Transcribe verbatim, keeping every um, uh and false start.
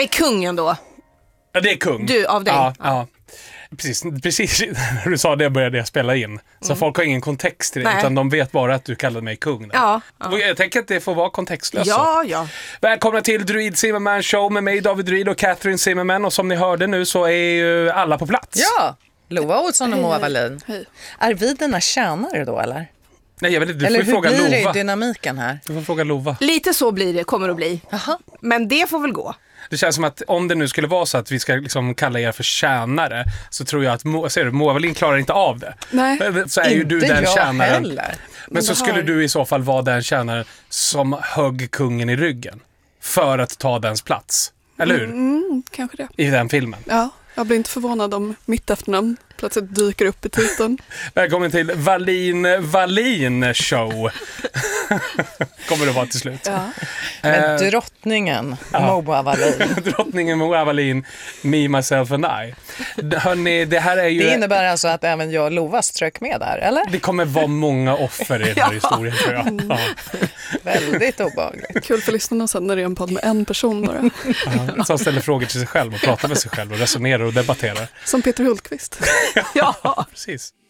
Det är kungen då. Ja, det är kung. Du, av dig. Ja, ja. Precis, precis när du sa det började jag spela in. Så mm. folk har ingen kontext till det, Nej. utan de vet bara att du kallade mig kung. Ja, ja. Jag tänker att det får vara kontextlöst. Ja, ja. Välkomna till Druid Zimmerman Show med mig, David Druid och Catherine Zimmerman. Och som ni hörde nu så är ju alla på plats. Ja, Lova Olsson och Moa Wallin. Hej. Är vi dina tjänare då, eller? Nej, jag vet inte. Du eller får hur fråga blir Lova. det i dynamiken här? Du får fråga Lova. Lite så blir det, kommer det att bli. Aha. Men det får väl gå. Det känns som att om det nu skulle vara så att vi ska liksom kalla er för tjänare, så tror jag att Mo, ser du, Moa Wallin klarar inte av det. Nej. Så är ju du inte den jag tjänaren. Heller. Men, Men så skulle har... du i så fall vara den tjänaren som högg kungen i ryggen för att ta dens plats. Eller hur? Mm, kanske det. I den filmen. Ja, jag blir inte förvånad om mitt efternamn plötsligt dyker upp i titeln. Välkommen till Wallin Wallin Show. Kommer det vara till slut. Ja. Men drottningen ja. Moa Wallin. Drottningen Moa Wallin, me, myself and I. Hörrni, det här är ju... Det innebär alltså att även jag och Lova strök med där, eller? Det kommer vara många offer i den här ja. historien, tror jag. Ja. Väldigt obehagligt. Kul för lyssnarna sen när det är en podd med en person bara. Ja, som ställer frågor till sig själv och pratar med sig själv och resonerar och debatterar. Som Peter Hultqvist. Ja, precis.